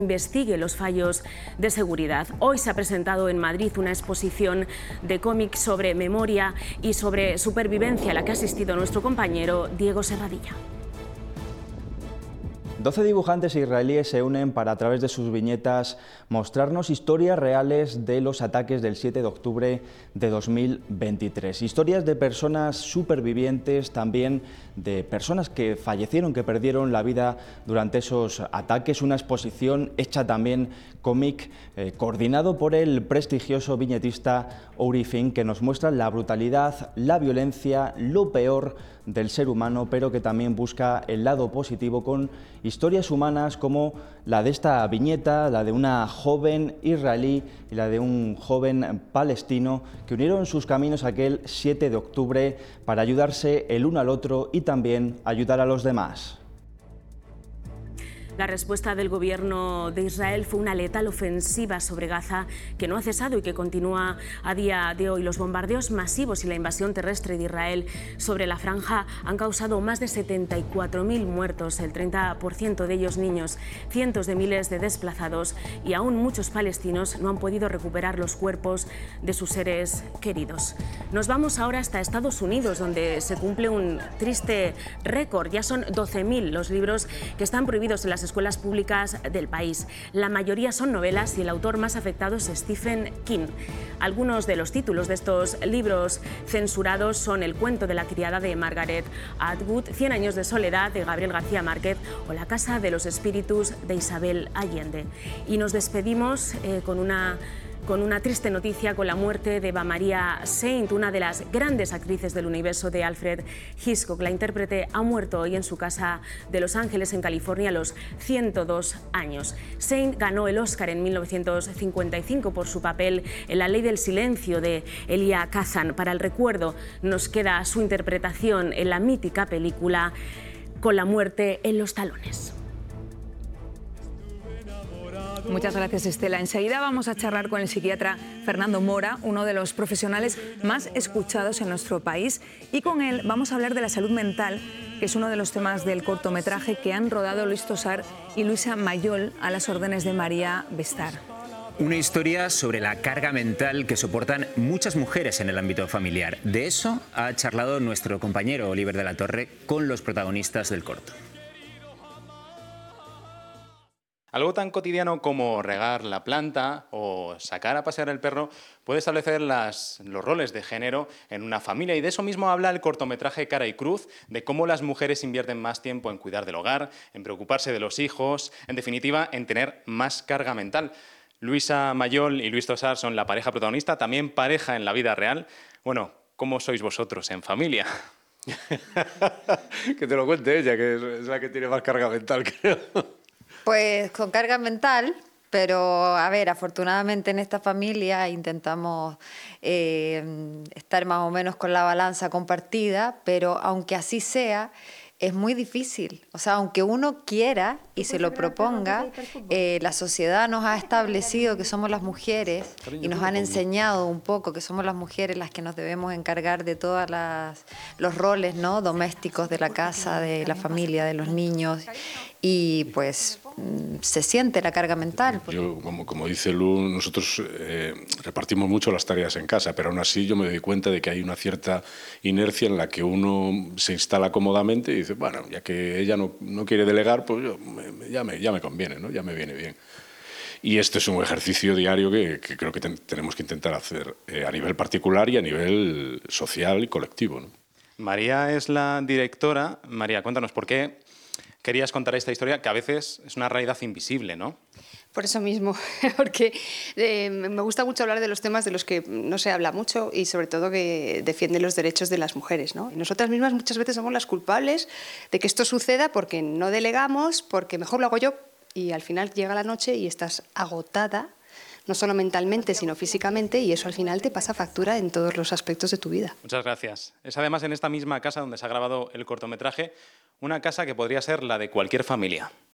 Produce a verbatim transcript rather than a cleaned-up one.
investigue los fallos de seguridad. Hoy se ha presentado en Madrid una exposición de cómics sobre memoria y sobre supervivencia a la que ha asistido nuestro compañero Diego Serradilla. doce dibujantes israelíes se unen para, a través de sus viñetas, mostrarnos historias reales de los ataques del siete de octubre de dos mil veintitrés. Historias de personas supervivientes, también de personas que fallecieron, que perdieron la vida durante esos ataques. Una exposición hecha también cómic, eh, coordinado por el prestigioso viñetista Uri Fink, que nos muestra la brutalidad, la violencia, lo peor del ser humano, pero que también busca el lado positivo con historias humanas como la de esta viñeta, la de una joven israelí y la de un joven palestino que unieron sus caminos aquel siete de octubre para ayudarse el uno al otro y también ayudar a los demás. La respuesta del gobierno de Israel fue una letal ofensiva sobre Gaza que no ha cesado y que continúa a día de hoy. Los bombardeos masivos y la invasión terrestre de Israel sobre la franja han causado más de setenta y cuatro mil muertos, el treinta por ciento de ellos niños, cientos de miles de desplazados y aún muchos palestinos no han podido recuperar los cuerpos de sus seres queridos. Nos vamos ahora hasta Estados Unidos, donde se cumple un triste récord. Ya son doce mil los libros que están prohibidos en las escuelas públicas del país. La mayoría son novelas y el autor más afectado es Stephen King. Algunos de los títulos de estos libros censurados son El cuento de la criada de Margaret Atwood, Cien años de soledad de Gabriel García Márquez o La casa de los espíritus de Isabel Allende. Y nos despedimos eh, con una con una triste noticia, con la muerte de Eva Maria Saint, una de las grandes actrices del universo de Alfred Hitchcock. La intérprete ha muerto hoy en su casa de Los Ángeles, en California, a los ciento dos años. Saint ganó el Oscar en mil novecientos cincuenta y cinco por su papel en La ley del silencio de Elia Kazan. Para el recuerdo nos queda su interpretación en la mítica película Con la muerte en los talones. Muchas gracias, Estela. Enseguida vamos a charlar con el psiquiatra Fernando Mora, uno de los profesionales más escuchados en nuestro país, y con él vamos a hablar de la salud mental, que es uno de los temas del cortometraje que han rodado Luis Tosar y Luisa Mayol a las órdenes de María Bestar. Una historia sobre la carga mental que soportan muchas mujeres en el ámbito familiar. De eso ha charlado nuestro compañero Oliver de la Torre con los protagonistas del corto. Algo tan cotidiano como regar la planta o sacar a pasear el perro puede establecer las, los roles de género en una familia, y de eso mismo habla el cortometraje Cara y Cruz, de cómo las mujeres invierten más tiempo en cuidar del hogar, en preocuparse de los hijos, en definitiva, en tener más carga mental. Luisa Mayol y Luis Tosar son la pareja protagonista, también pareja en la vida real. Bueno, ¿cómo sois vosotros en familia? Que te lo cuente ella, que es la que tiene más carga mental, creo. Pues con carga mental, pero a ver, afortunadamente en esta familia intentamos eh, estar más o menos con la balanza compartida, pero aunque así sea, es muy difícil. O sea, aunque uno quiera y se lo proponga, eh, la sociedad nos ha establecido que somos las mujeres y nos han enseñado un poco que somos las mujeres las que nos debemos encargar de todos los roles, ¿no?, domésticos de la casa, de la familia, de los niños, y pues se siente la carga mental. Yo, como, como dice Lu, nosotros eh, repartimos mucho las tareas en casa, pero aún así yo me doy cuenta de que hay una cierta inercia en la que uno se instala cómodamente y dice, bueno, ya que ella no, no quiere delegar, pues yo, me, ya, me, ya me conviene, ¿no? Ya me viene bien. Y este es un ejercicio diario que, que creo que ten, tenemos que intentar hacer eh, a nivel particular y a nivel social y colectivo, ¿no? María es la directora. María, cuéntanos, ¿por qué querías contar esta historia que a veces es una realidad invisible, ¿no? Por eso mismo, porque eh, me gusta mucho hablar de los temas de los que no se habla mucho y sobre todo que defienden los derechos de las mujeres, ¿no? Y nosotras mismas muchas veces somos las culpables de que esto suceda porque no delegamos, porque mejor lo hago yo, y al final llega la noche y estás agotada, no solo mentalmente, sino físicamente, y eso al final te pasa factura en todos los aspectos de tu vida. Muchas gracias. Es además en esta misma casa donde se ha grabado el cortometraje, una casa que podría ser la de cualquier familia.